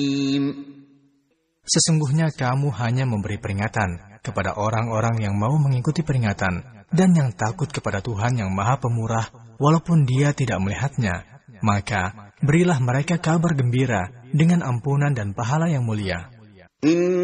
Sesungguhnya kamu hanya memberi peringatan kepada orang-orang yang mau mengikuti peringatan dan yang takut kepada Tuhan yang Maha Pemurah walaupun dia tidak melihatnya. Maka berilah mereka kabar gembira dengan ampunan dan pahala yang mulia.